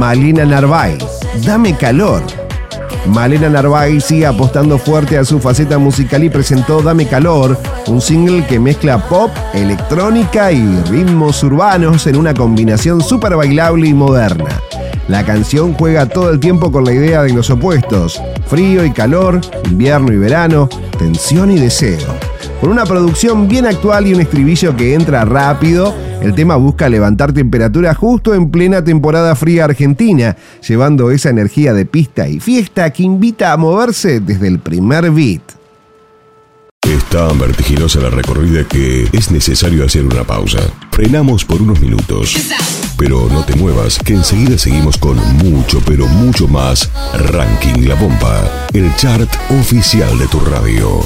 Malena Narváez, Dame Calor. Malena Narváez sigue apostando fuerte a su faceta musical y presentó Dame Calor, un single que mezcla pop, electrónica y ritmos urbanos en una combinación súper bailable y moderna. La canción juega todo el tiempo con la idea de los opuestos: frío y calor, invierno y verano, tensión y deseo. Con una producción bien actual y un estribillo que entra rápido, el tema busca levantar temperatura justo en plena temporada fría argentina, llevando esa energía de pista y fiesta que invita a moverse desde el primer beat. Es tan vertiginosa la recorrida que es necesario hacer una pausa. Frenamos por unos minutos. Pero no te muevas, que enseguida seguimos con mucho, pero mucho más Ranking La Pompa, el chart oficial de tu radio.